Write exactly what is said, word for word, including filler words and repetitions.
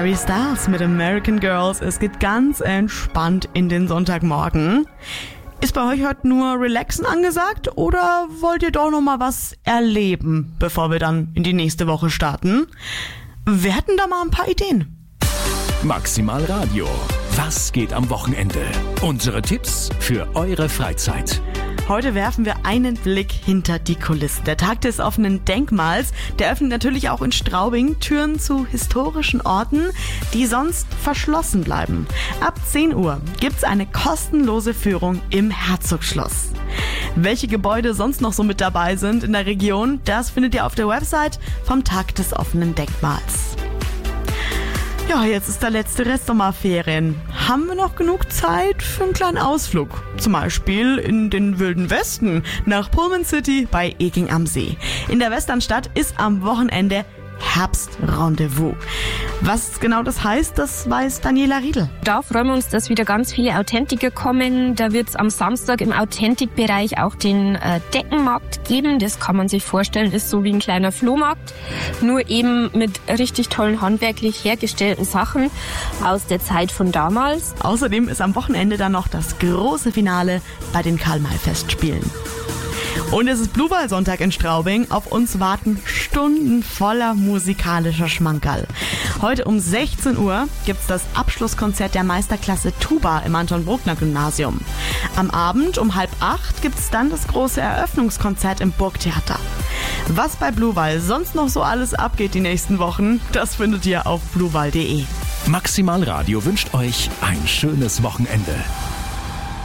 Harry Styles mit American Girls. Es geht ganz entspannt in den Sonntagmorgen. Ist bei euch heute nur Relaxen angesagt oder wollt ihr doch noch mal was erleben, bevor wir dann in die nächste Woche starten? Wir hätten da mal ein paar Ideen. Maximal Radio. Was geht am Wochenende? Unsere Tipps für eure Freizeit. Heute werfen wir einen Blick hinter die Kulissen. Der Tag des offenen Denkmals, der öffnet natürlich auch in Straubing Türen zu historischen Orten, die sonst verschlossen bleiben. Ab zehn Uhr gibt's eine kostenlose Führung im Herzogsschloss. Welche Gebäude sonst noch so mit dabei sind in der Region, das findet ihr auf der Website vom Tag des offenen Denkmals. Ja, jetzt ist der letzte Rest Sommerferien. Haben wir noch genug Zeit für einen kleinen Ausflug? Zum Beispiel in den Wilden Westen, nach Pullman City bei Eking am See. In der Westernstadt ist am Wochenende Herbstrendezvous. Was genau das heißt, das weiß Daniela Riedl. Da freuen wir uns, dass wieder ganz viele Authentiker kommen. Da wird es am Samstag im Authentikbereich auch den äh, Deckenmarkt geben. Das kann man sich vorstellen, ist so wie ein kleiner Flohmarkt. Nur eben mit richtig tollen handwerklich hergestellten Sachen aus der Zeit von damals. Außerdem ist am Wochenende dann noch das große Finale bei den Karl-May-Festspielen. Und es ist Bluewal-Sonntag in Straubing. Auf uns warten Stunden voller musikalischer Schmankerl. Heute um sechzehn Uhr gibt's das Abschlusskonzert der Meisterklasse Tuba im Anton-Bruckner-Gymnasium. Am Abend um halb acht gibt's dann das große Eröffnungskonzert im Burgtheater. Was bei Bluewal sonst noch so alles abgeht die nächsten Wochen, das findet ihr auf bluewal punkt de. Maximal Radio wünscht euch ein schönes Wochenende.